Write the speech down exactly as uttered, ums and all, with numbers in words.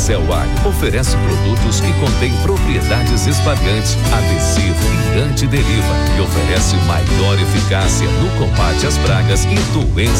Excel Agro oferece produtos que contêm propriedades espalhantes, adesivo e antideriva e oferece maior eficácia no combate às pragas e doenças